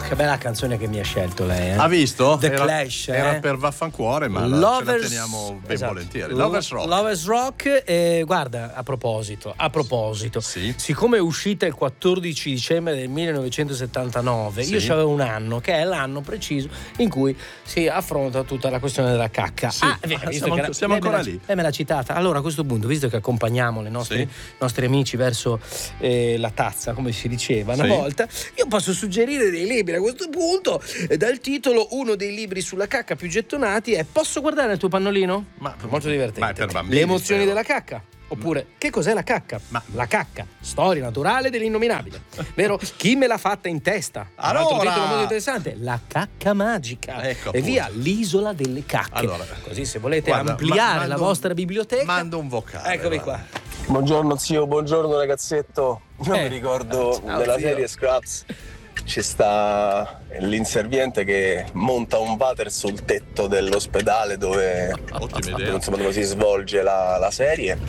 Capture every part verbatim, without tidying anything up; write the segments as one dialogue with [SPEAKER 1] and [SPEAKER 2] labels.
[SPEAKER 1] che bella canzone che mi ha scelto lei, eh?
[SPEAKER 2] Ha visto?
[SPEAKER 1] The
[SPEAKER 2] era,
[SPEAKER 1] Clash,
[SPEAKER 2] era
[SPEAKER 1] eh?
[SPEAKER 2] per Vaffancuore, ma
[SPEAKER 1] Lovers,
[SPEAKER 2] ce la teniamo ben
[SPEAKER 1] esatto.
[SPEAKER 2] volentieri. Lovers Rock.
[SPEAKER 1] Lovers Rock, eh, guarda, a proposito, a proposito,
[SPEAKER 2] sì.
[SPEAKER 1] siccome è uscita il quattordici dicembre del millenovecentosettantanove,
[SPEAKER 2] sì.
[SPEAKER 1] io avevo un anno, che è l'anno preciso in cui si affronta tutta la questione della cacca.
[SPEAKER 2] Sì.
[SPEAKER 1] Ah,
[SPEAKER 2] ah,
[SPEAKER 1] visto
[SPEAKER 2] siamo,
[SPEAKER 1] che
[SPEAKER 2] siamo
[SPEAKER 1] lei
[SPEAKER 2] ancora
[SPEAKER 1] me l'ha,
[SPEAKER 2] lì.
[SPEAKER 1] lei me l'ha citata. Allora, a questo punto, visto che accompagniamo i nostri,
[SPEAKER 2] sì.
[SPEAKER 1] nostri amici verso eh, la tazza, come si diceva una
[SPEAKER 2] sì.
[SPEAKER 1] volta, io posso suggerire dei libri a questo punto. Eh, dal titolo, uno dei libri sulla cacca più gettonati è Posso guardare il tuo pannolino?
[SPEAKER 2] Ma
[SPEAKER 1] molto divertente.
[SPEAKER 2] Ma è per bambini,
[SPEAKER 1] Le emozioni
[SPEAKER 2] spero.
[SPEAKER 1] della cacca. Oppure, che cos'è la cacca?
[SPEAKER 2] Ma-
[SPEAKER 1] La cacca, storia naturale dell'innominabile. Vero? Chi me l'ha fatta in testa? Un altro
[SPEAKER 2] Allora!
[SPEAKER 1] titolo molto interessante, La cacca magica.
[SPEAKER 2] Ecco,
[SPEAKER 1] e via,
[SPEAKER 2] appunto.
[SPEAKER 1] l'isola delle cacche.
[SPEAKER 2] Allora,
[SPEAKER 1] così, se volete
[SPEAKER 2] guarda,
[SPEAKER 1] ampliare
[SPEAKER 2] ma- mando
[SPEAKER 1] la
[SPEAKER 2] un-
[SPEAKER 1] vostra biblioteca,
[SPEAKER 2] Mando un vocale.
[SPEAKER 1] eccomi
[SPEAKER 2] guarda.
[SPEAKER 1] qua.
[SPEAKER 3] Buongiorno zio, buongiorno ragazzetto. Io
[SPEAKER 1] Eh,
[SPEAKER 3] mi ricordo
[SPEAKER 1] ciao,
[SPEAKER 3] nella
[SPEAKER 1] zio.
[SPEAKER 3] serie Scraps ci sta l'inserviente che monta un water sul tetto dell'ospedale dove,
[SPEAKER 2] Ottima idea.
[SPEAKER 3] insomma, dove si svolge la, la serie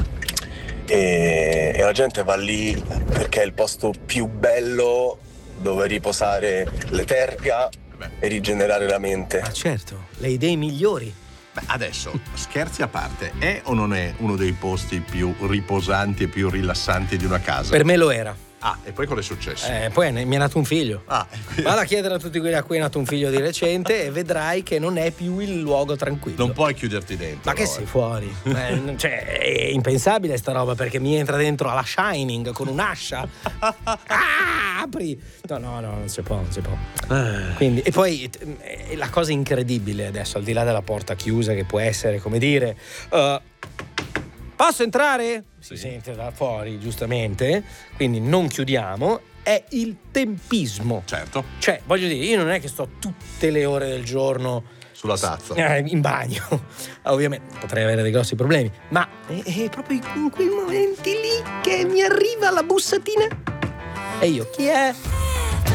[SPEAKER 3] e, e la gente va lì perché è il posto più bello dove riposare le terga
[SPEAKER 2] Beh.
[SPEAKER 3] e rigenerare la mente.
[SPEAKER 1] Ma certo, le idee migliori.
[SPEAKER 2] Beh, adesso, scherzi a parte, è o non è uno dei posti più riposanti e più rilassanti di una casa?
[SPEAKER 1] Per me lo era.
[SPEAKER 2] Ah, e poi cosa è successo?
[SPEAKER 1] Eh, poi mi è nato un figlio.
[SPEAKER 2] Ah,
[SPEAKER 1] Vado a chiedere a tutti quelli a cui è nato un figlio di recente e vedrai che non è più il luogo tranquillo.
[SPEAKER 2] non puoi chiuderti dentro.
[SPEAKER 1] Ma che
[SPEAKER 2] no,
[SPEAKER 1] sei
[SPEAKER 2] eh.
[SPEAKER 1] fuori? Eh, cioè, è impensabile sta roba, perché mi entra dentro alla Shining con un'ascia. Ah, apri! No, no, no, non si può, non si può. Quindi, e poi eh, la cosa incredibile adesso, al di là della porta chiusa, che può essere, come dire, uh, posso entrare? Si
[SPEAKER 2] Sì.
[SPEAKER 1] sente da fuori, giustamente, quindi non chiudiamo. È il tempismo.
[SPEAKER 2] Certo,
[SPEAKER 1] Cioè, voglio dire, io non è che sto tutte le ore del giorno
[SPEAKER 2] sulla tazza.
[SPEAKER 1] eh, in bagno. Ovviamente potrei avere dei grossi problemi, ma è, è proprio in quei momenti lì che mi arriva la bussatina. E io, chi è?